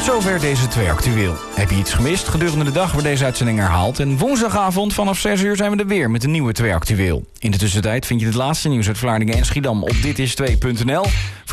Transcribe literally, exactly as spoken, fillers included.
Tot zover deze twee actueel. Heb je iets gemist? Gedurende de dag wordt deze uitzending herhaald. En woensdagavond vanaf zes uur zijn we er weer met een nieuwe twee actueel. In de tussentijd vind je het laatste nieuws uit Vlaardingen en Schiedam op dit is twee punt n l.